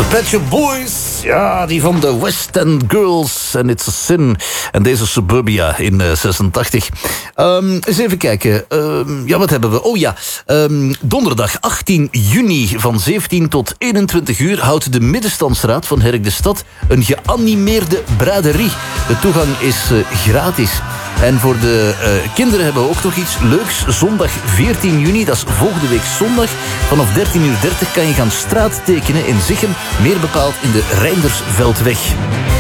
Pet Shop Boys, ja, die van de West End Girls en It's a Sin. En deze Suburbia in 86. Eens even kijken. Ja, wat hebben we? Oh ja, donderdag 18 juni van 17 tot 21 uur... houdt de Middenstandsraad van Herk de Stad een geanimeerde braderie. De toegang is gratis. En voor de kinderen hebben we ook nog iets leuks. Zondag 14 juni, dat is volgende week zondag. Vanaf 13:30 kan je gaan straattekenen in Zichem. Meer bepaald in de Reindersveldweg.